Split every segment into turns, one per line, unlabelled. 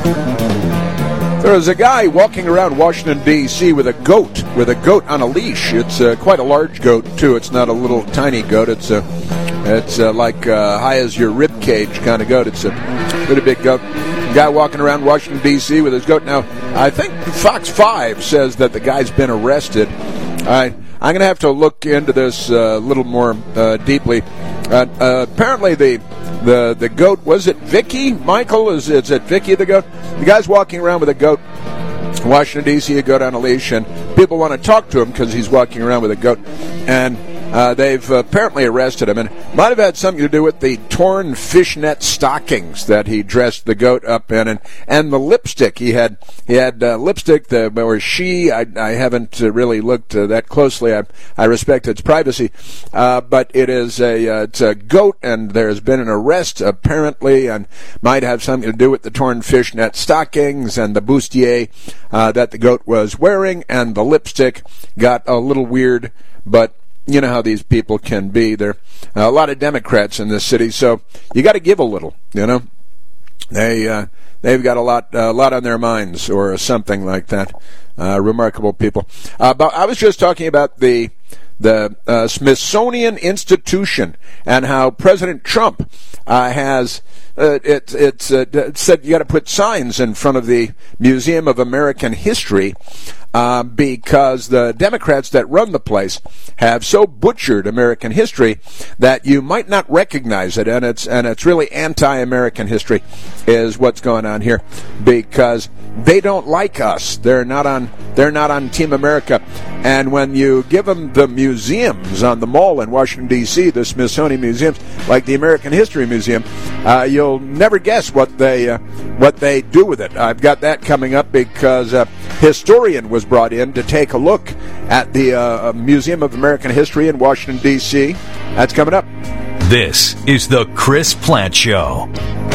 There was a guy walking around Washington, D.C. with a goat on a leash. It's quite a large goat, too. It's not a little tiny goat. It's like high as your rib cage kind of goat. It's a pretty big goat. A guy walking around Washington, D.C. with his goat. Now, I think Fox 5 says that the guy's been arrested. I'm going to have to look into this a little more deeply. Apparently, the goat, was it Vicky? Michael, is it Vicky the goat? The guy's walking around with a goat, Washington, D.C., a goat on a leash, and people want to talk to him because he's walking around with a goat. And they've apparently arrested him, and might have had something to do with the torn fishnet stockings that he dressed the goat up in, and the lipstick. He had lipstick, or she, I haven't really looked that closely. I respect its privacy, but it's a goat, and there's been an arrest apparently, and might have something to do with the torn fishnet stockings and the bustier that the goat was wearing, and the lipstick got a little weird, but you know how these people can be. There are a lot of Democrats in this city, so you got to give a little. You know, they've got a lot on their minds, or something like that. Remarkable people. But I was just talking about the Smithsonian Institution and how President Trump has said you got to put signs in front of the Museum of American History. Because the Democrats that run the place have so butchered American history that you might not recognize it, and it's really anti-American history is what's going on here, because they don't like us. They're not on Team America. And when you give them the museums on the mall in Washington, D.C., the Smithsonian museums, like the American History Museum, you'll never guess what they do with it. I've got that coming up because a historian was brought in to take a look at the Museum of American History in Washington, D.C. That's coming up.
This is the Chris Plante Show.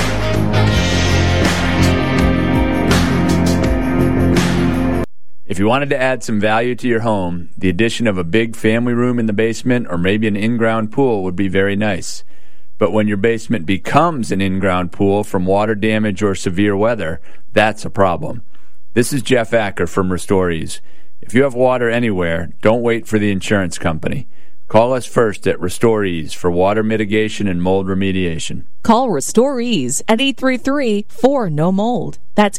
If you wanted to add some value to your home, the addition of a big family room in the basement or maybe an in-ground pool would be very nice. But when your basement becomes an in-ground pool from water damage or severe weather, that's a problem. This is Jeff Acker from Restorees. If you have water anywhere, don't wait for the insurance company. Call us first at Restorees for water mitigation and mold remediation.
Call Restorees at 833-4-NO-MOLD. That's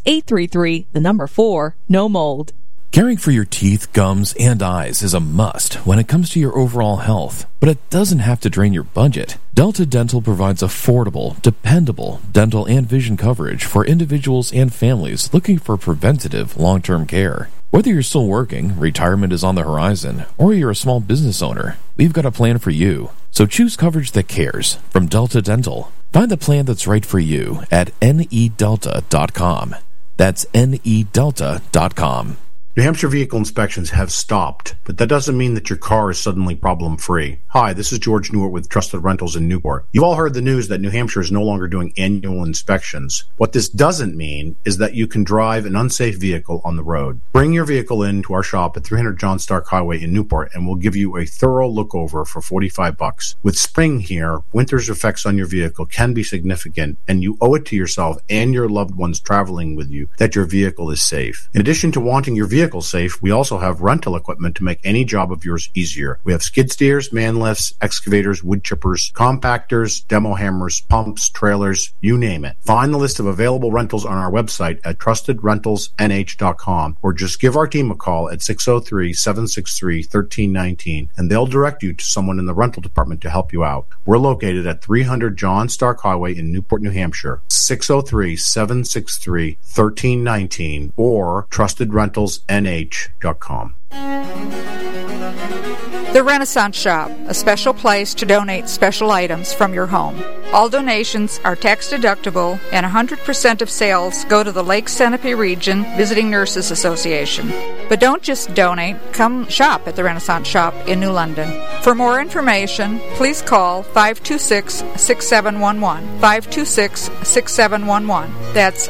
833-4-NO-MOLD.
Caring for your teeth, gums, and eyes is a must when it comes to your overall health, but it doesn't have to drain your budget. Delta Dental provides affordable, dependable dental and vision coverage for individuals and families looking for preventative long-term care. Whether you're still working, retirement is on the horizon, or you're a small business owner, we've got a plan for you. So choose coverage that cares from Delta Dental. Find the plan that's right for you at nedelta.com. That's nedelta.com.
New Hampshire vehicle inspections have stopped, but that doesn't mean that your car is suddenly problem-free. Hi, this is George Newart with Trusted Rentals in Newport. You've all heard the news that New Hampshire is no longer doing annual inspections. What this doesn't mean is that you can drive an unsafe vehicle on the road. Bring your vehicle into our shop at 300 John Stark Highway in Newport, and we'll give you a thorough look-over for $45. With spring here, winter's effects on your vehicle can be significant, and you owe it to yourself and your loved ones traveling with you that your vehicle is safe. In addition to wanting your vehicle safe, we also have rental equipment to make any job of yours easier. We have skid steers, man lifts, excavators, wood chippers, compactors, demo hammers, pumps, trailers, you name it. Find the list of available rentals on our website at trustedrentalsnh.com, or just give our team a call at 603-763-1319 and they'll direct you to someone in the rental department to help you out. We're located at 300 John Stark Highway in Newport, New Hampshire, 603-763-1319 or trustedrentalsnh.com.
The Renaissance Shop, a special place to donate special items from your home. All donations are tax deductible and 100% of sales go to the Lake Centipede Region Visiting Nurses Association. But don't just donate, come shop at the Renaissance Shop in New London. For more information, please call 526-6711. 526-6711. That's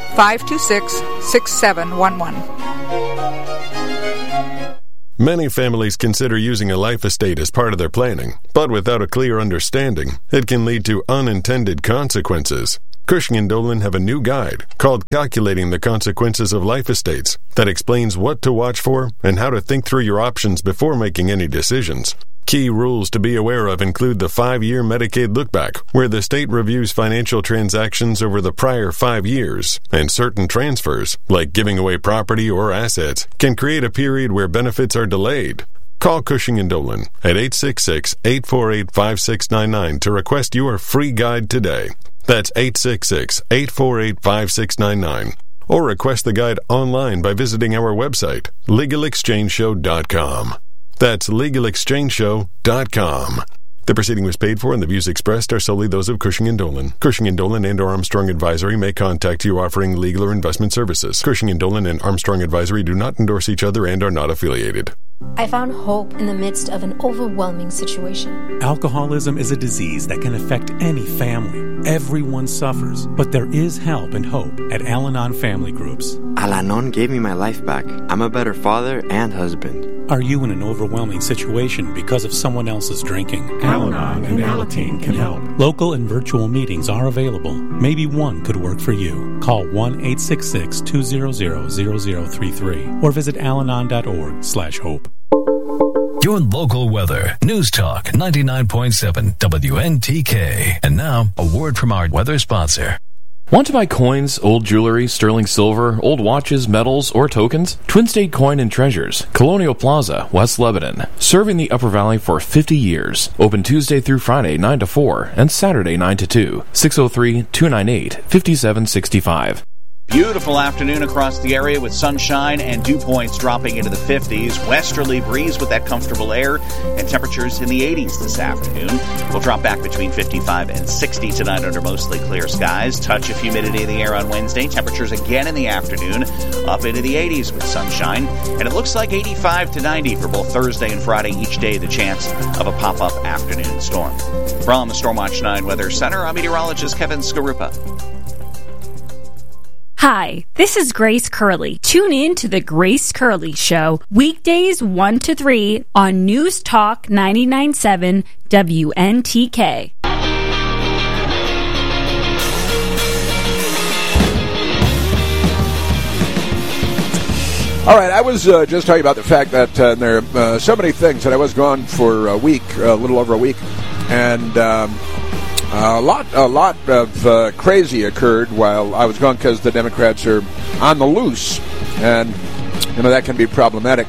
526-6711.
Many families consider using a life estate as part of their planning, but without a clear understanding, it can lead to unintended consequences. Cushing and Dolan have a new guide called Calculating the Consequences of Life Estates that explains what to watch for and how to think through your options before making any decisions. Key rules to be aware of include the 5-year Medicaid lookback, where the state reviews financial transactions over the prior 5 years, and certain transfers, like giving away property or assets, can create a period where benefits are delayed. Call Cushing and Dolan at 866-848-5699 to request your free guide today. That's 866-848-5699. Or request the guide online by visiting our website, LegalExchangeShow.com. That's LegalExchangeShow.com. The proceeding was paid for and the views expressed are solely those of Cushing and Dolan. Cushing and Dolan and or Armstrong Advisory may contact you offering legal or investment services. Cushing and Dolan and Armstrong Advisory do not endorse each other and are not affiliated.
I found hope in the midst of an overwhelming situation.
Alcoholism is a disease that can affect any family. Everyone suffers, but there is help and hope at Al-Anon Family Groups.
Al-Anon gave me my life back. I'm a better father and husband.
Are you in an overwhelming situation because of someone else's drinking? Al-Anon and Alateen can help. Local and virtual meetings are available. Maybe one could work for you. Call 1-866-200-0033 or visit alanon.org/hope.
Your local weather. News Talk 99.7 WNTK. And now, a word from our weather sponsor.
Want to buy coins, old jewelry, sterling silver, old watches, medals, or tokens? Twin State Coin and Treasures, Colonial Plaza, West Lebanon. Serving the Upper Valley for 50 years. Open Tuesday through Friday 9 to 4 and Saturday 9 to 2. 603-298-5765.
Beautiful afternoon across the area with sunshine and dew points dropping into the 50s. Westerly breeze with that comfortable air and temperatures in the 80s this afternoon. We'll drop back between 55 and 60 tonight under mostly clear skies. Touch of humidity in the air on Wednesday. Temperatures again in the afternoon up into the 80s with sunshine. And it looks like 85 to 90 for both Thursday and Friday each day, the chance of a pop-up afternoon storm. From the Stormwatch 9 Weather Center, I'm meteorologist Kevin Skarupa.
Hi, this is Grace Curley. Tune in to The Grace Curley Show, weekdays 1 to 3 on News Talk 99.7 WNTK.
All right, I was just talking about the fact that there are so many things that I was gone for a week, a little over a week, and a lot of crazy occurred while I was gone because the Democrats are on the loose, and that can be problematic.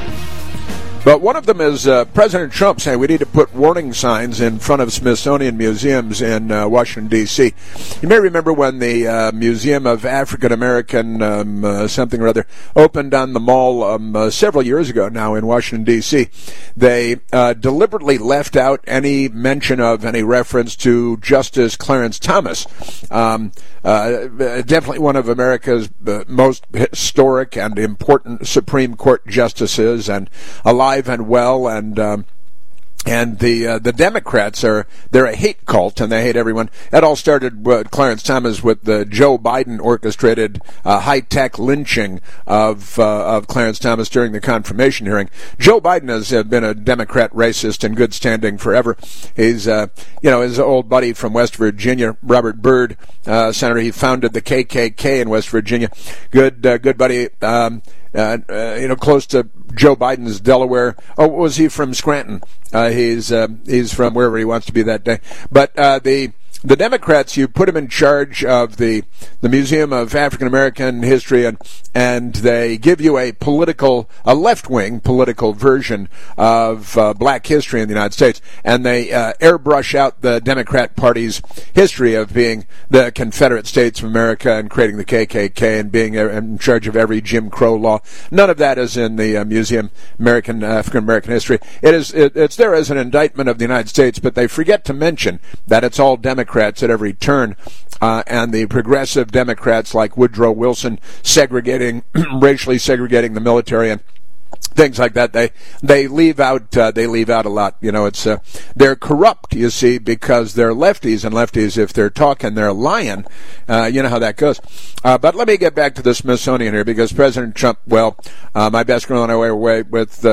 But one of them is President Trump saying we need to put warning signs in front of Smithsonian museums in Washington, D.C. You may remember when the Museum of African American something or other opened on the mall several years ago now in Washington, D.C. They deliberately left out any mention of any reference to Justice Clarence Thomas. Definitely one of America's most historic and important Supreme Court justices, and alive and well, and the Democrats they're a hate cult and they hate everyone. That all started with Clarence Thomas with the Joe Biden orchestrated high-tech lynching of Clarence Thomas during the confirmation hearing. Joe Biden has been a Democrat racist in good standing forever. He's his old buddy from West Virginia, Robert Byrd, senator. He founded the KKK in West Virginia. Good buddy. Close to Joe Biden's Delaware. Oh, was he from Scranton? He's from wherever he wants to be that day. But the Democrats, you put him in charge of the Museum of African American History, and they give you a left-wing political version of black history in the United States, and they airbrush out the Democrat Party's history of being the Confederate States of America and creating the KKK and being in charge of every Jim Crow law. None of that is in the Museum of African American History. It's there as an indictment of the United States, but they forget to mention that it's all Democrats at every turn, and the progressive Democrats like Woodrow Wilson racially segregating the military, things like that. They leave out a lot. You know, it's they're corrupt, you see, because they're lefties, and lefties, if they're talking, they're lying. You know how that goes. But let me get back to the Smithsonian here, because President Trump, my best girl and I were away with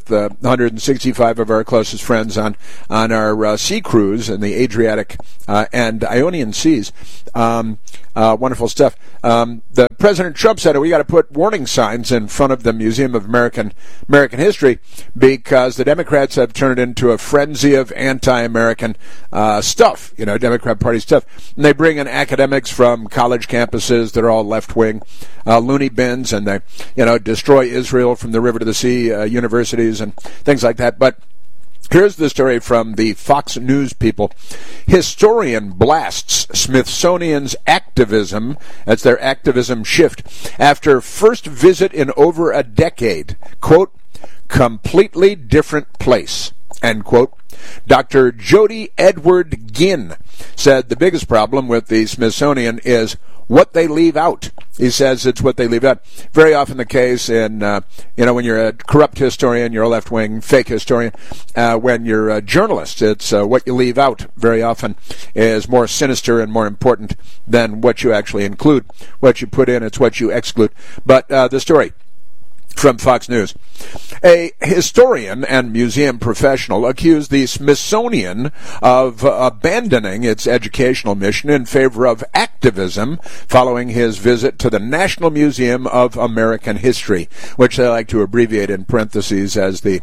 165 of our closest friends on our sea cruise in the Adriatic and Ionian Seas. Wonderful stuff. The President Trump said we got to put warning signs in front of the Museum of American History, because the Democrats have turned it into a frenzy of anti-American stuff, you know, Democrat Party stuff. And they bring in academics from college campuses that are all left-wing loony bins, and they, you know, destroy Israel from the river to the sea universities and things like that. But here's the story from the Fox News people. Historian blasts Smithsonian's activism. That's their activism shift. After first visit in over a decade. Quote, completely different place. End quote. Dr. Jody Edward Ginn said the biggest problem with the Smithsonian is what they leave out. He says it's what they leave out. Very often the case in, when you're a corrupt historian, you're a left-wing fake historian. When you're a journalist, it's what you leave out very often is more sinister and more important than what you actually include. What you put in, it's what you exclude. But the story from Fox News. A historian and museum professional accused the Smithsonian of abandoning its educational mission in favor of activism following his visit to the National Museum of American History, which they like to abbreviate in parentheses as the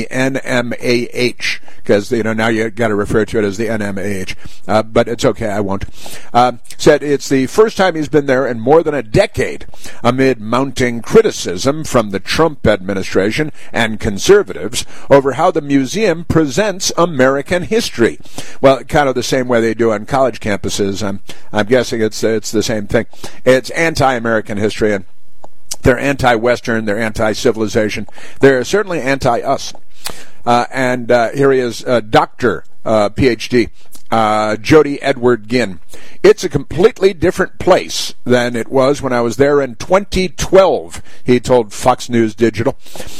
NMAH, because, you know, now you got to refer to it as the NMAH. But it's okay, I won't. Said it's the first time he's been there in more than a decade, amid mounting criticism from the Trump administration and conservatives over how the museum presents American history. Well, kind of the same way they do on college campuses. I'm guessing it's the same thing. It's anti-American history, and they're anti-Western, they're anti-civilization, they're certainly anti-us. And here he is, Dr. PhD. Jody Edward Ginn. It's a completely different place than it was when I was there in 2012, he told Fox News Digital.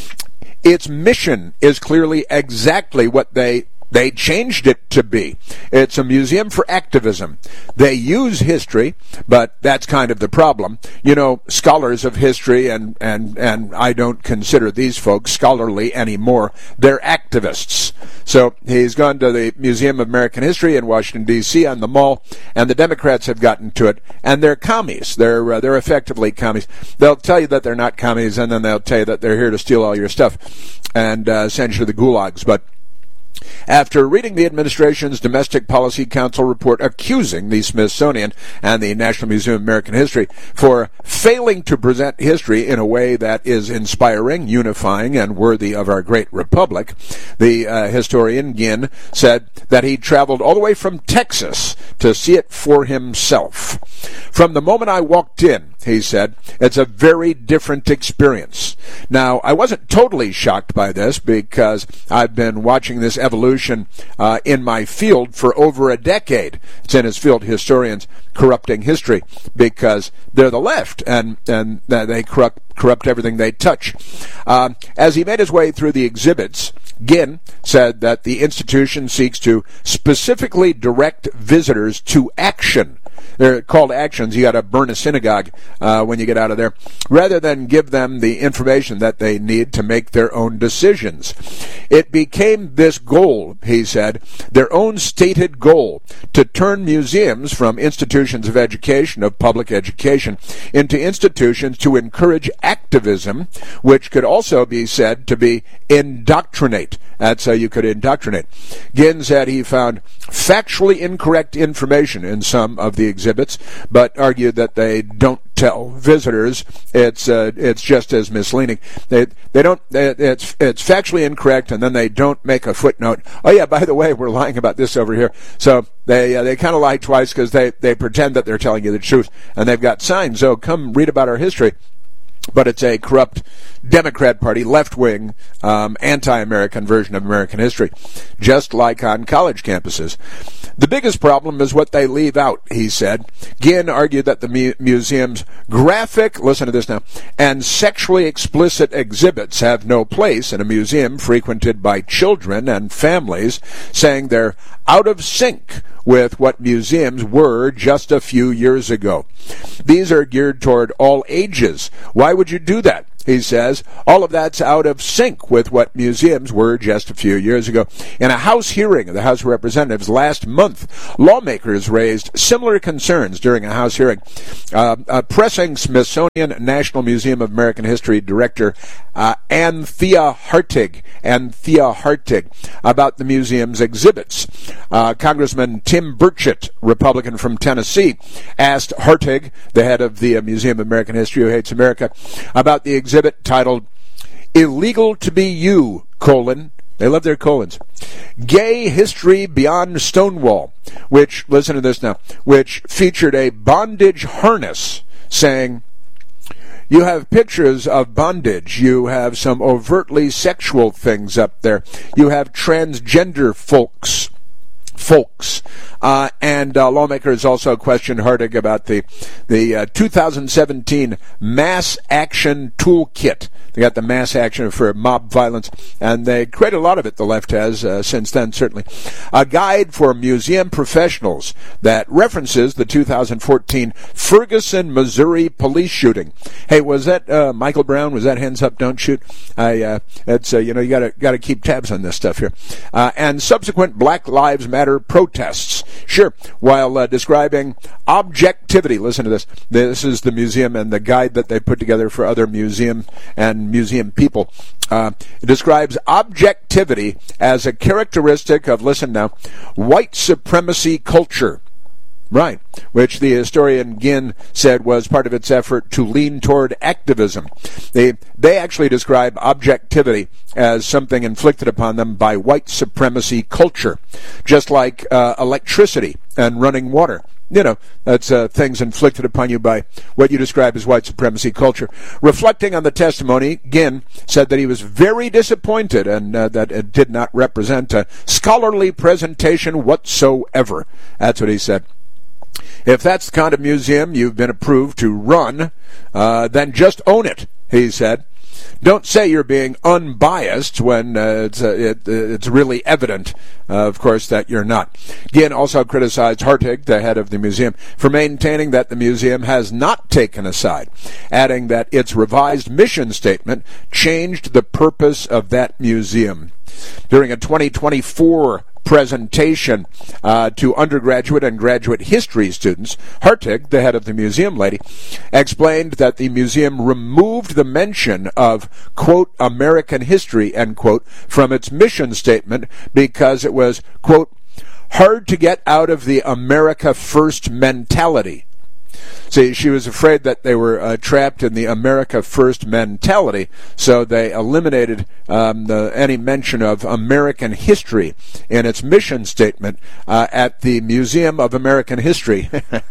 Its mission is clearly exactly what they changed it to be. It's a museum for activism. They use history, but that's kind of the problem. You know, scholars of history, and I don't consider these folks scholarly anymore. They're activists. So he's gone to the Museum of American History in Washington, D.C. on the Mall, and the Democrats have gotten to it, and they're commies. They're effectively commies. They'll tell you that they're not commies, and then they'll tell you that they're here to steal all your stuff and send you to the gulags. But after reading the administration's Domestic Policy Council report accusing the Smithsonian and the National Museum of American History for failing to present history in a way that is inspiring, unifying, and worthy of our great republic, the historian Ginn said that he traveled all the way from Texas to see it for himself. From the moment I walked in, he said, it's a very different experience. Now, I wasn't totally shocked by this because I've been watching this evolution in my field for over a decade. It's in his field, historians corrupting history, because they're the left and they corrupt everything they touch. As he made his way through the exhibits, Ginn said that the institution seeks to specifically direct visitors to action. They're called actions. You got to burn a synagogue when you get out of there, rather than give them the information that they need to make their own decisions. It became this goal, he said, their own stated goal, to turn museums from institutions of education, of public education, into institutions to encourage activism, which could also be said to be indoctrinate. That's how you could indoctrinate. Ginn said he found factually incorrect information in some of the exhibits, but argued that they don't tell visitors. It's just as misleading. They don't. It's factually incorrect, and then they don't make a footnote. Oh yeah, by the way, we're lying about this over here. So they kind of lie twice because they pretend that they're telling you the truth, and they've got signs. So come read about our history. but it's a corrupt Democrat Party, left-wing, anti-American version of American history, just like on college campuses. The biggest problem is what they leave out, he said. Ginn argued that the museum's graphic, listen to this now, and sexually explicit exhibits have no place in a museum frequented by children and families, saying they're out of sync with what museums were just a few years ago. These are geared toward all ages. Why would you do that? He says, all of that's out of sync with what museums were just a few years ago. In a House hearing of the House of Representatives last month, lawmakers raised similar concerns during a House hearing, pressing Smithsonian National Museum of American History Director Anthea Hartig about the museum's exhibits. Congressman Tim Burchett, Republican from Tennessee, asked Hartig, the head of the Museum of American History Who Hates America, about the exhibit titled Illegal to be You, they love their colons, Gay History Beyond Stonewall, which, listen to this now, which featured a bondage harness, saying, you have pictures of bondage. You have some overtly sexual things up there. You have transgender folks. And lawmakers also questioned Hartig about the 2017 Mass Action Toolkit. They got the mass action for mob violence, and they created a lot of it, the left has, since then, certainly. A guide for museum professionals that references the 2014 Ferguson, Missouri police shooting. Hey, was that Michael Brown? Was that Hands Up, Don't Shoot? It's you gotta keep tabs on this stuff here. And subsequent Black Lives Matter protests. Sure, while describing objectivity, listen to this. This is the museum and the guide that they put together for other museum and museum people. It describes objectivity as a characteristic of, listen now, white supremacy culture. Right, which the historian Ginn said was part of its effort to lean toward activism. They actually describe objectivity as something inflicted upon them by white supremacy culture, just like electricity and running water. That's things inflicted upon you by what you describe as white supremacy culture. Reflecting on the testimony, Ginn said that he was very disappointed and that it did not represent a scholarly presentation whatsoever. That's what he said. If that's the kind of museum you've been approved to run, then just own it, he said. Don't say you're being unbiased when it's really evident, of course, that you're not. Ginn also criticized Hartig, the head of the museum, for maintaining that the museum has not taken a side, adding that its revised mission statement changed the purpose of that museum. During a 2024 presentation to undergraduate and graduate history students, Hartig, the head of the museum lady, explained that the museum removed the mention of, quote, American history, end quote, from its mission statement because it was, quote, hard to get out of the America First mentality. See, she was afraid that they were trapped in the America First mentality, so they eliminated any mention of American history in its mission statement at the Museum of American History.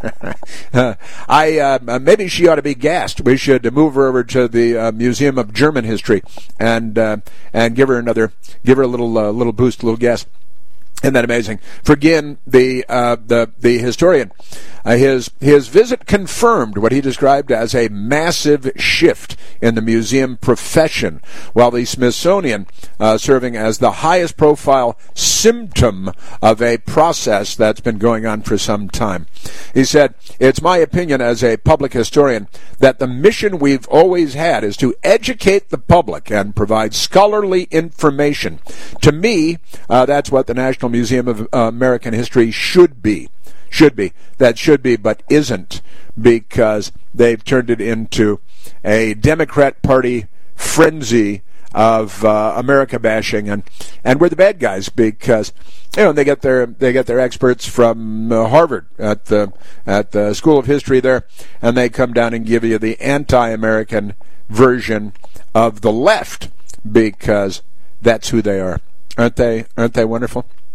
Maybe she ought to be gassed. We should move her over to the Museum of German History and give her a little boost, a little gas. Isn't that amazing? For Ginn, the historian, his visit confirmed what he described as a massive shift in the museum profession, while the Smithsonian serving as the highest profile symptom of a process that's been going on for some time. He said, it's my opinion as a public historian that the mission we've always had is to educate the public and provide scholarly information. To me, that's what the National Museum of American History should be. That should be, but isn't, because they've turned it into a Democrat Party frenzy of America bashing, and we're the bad guys because they get their experts from Harvard at the School of History there, and they come down and give you the anti-American version of the left because that's who they are. Aren't they wonderful?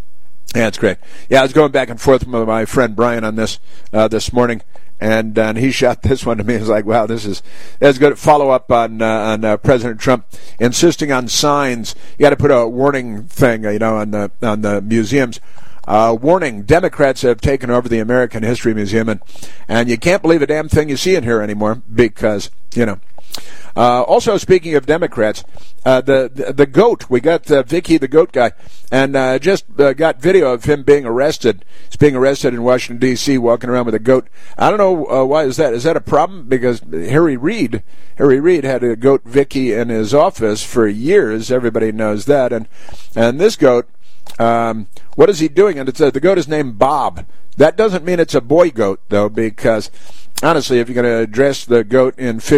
Yeah, that's great. Yeah, I was going back and forth with my friend Brian on this this morning, and he shot this one to me. He was like, "Wow, that's good." Follow up on President Trump insisting on signs. You got to put a warning thing, on the museums. Warning: Democrats have taken over the American History Museum, and you can't believe a damn thing you see in here anymore because Also, speaking of Democrats, the goat, we got Vicky the goat guy, and just got video of him being arrested. He's being arrested in Washington, D.C., walking around with a goat. I don't know why is that. Is that a problem? Because Harry Reid had a goat Vicky in his office for years. Everybody knows that. And this goat, what is he doing? And the goat is named Bob. That doesn't mean it's a boy goat, though, because honestly, if you're going to dress the goat in fish